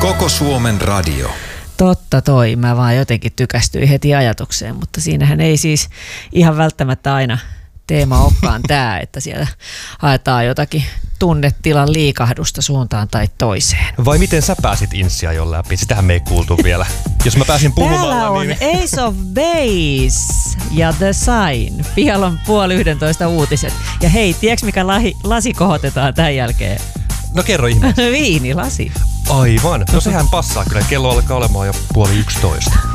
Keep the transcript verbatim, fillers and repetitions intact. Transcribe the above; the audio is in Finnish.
Koko Suomen radio. Totta toi, mä vaan jotenkin tykästyin heti ajatukseen, mutta siinähän ei siis ihan välttämättä aina teema olekaan tämä, että siellä haetaan jotakin tunnetilan liikahdusta suuntaan tai toiseen. Vai miten sä pääsit Insiajon läpi? Sitähän me ei kuultu vielä. Jos mä pääsin puhumaan, Täällä on niin... Ace of Base ja The Sign. Pihalla on puoli yhdentoista uutiset. Ja hei, tiedätkö mikä lahi, lasi kohotetaan tämän jälkeen? No kerro ihmeessä. Viinilasi. Aivan. No sehän passaa kyllä. Kello alkaa olemaan jo puoli yksitoista.